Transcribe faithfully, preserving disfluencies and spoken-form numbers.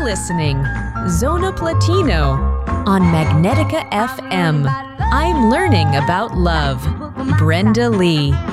listening. Zona Platino on Magnetica F M. I'm learning about love. Brenda Lee.